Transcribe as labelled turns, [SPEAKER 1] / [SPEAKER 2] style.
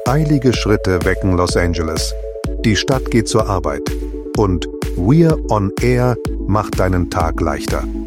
[SPEAKER 1] Eilige Schritte wecken Los Angeles. Die Stadt geht zur Arbeit. Und We're on Air macht deinen Tag leichter.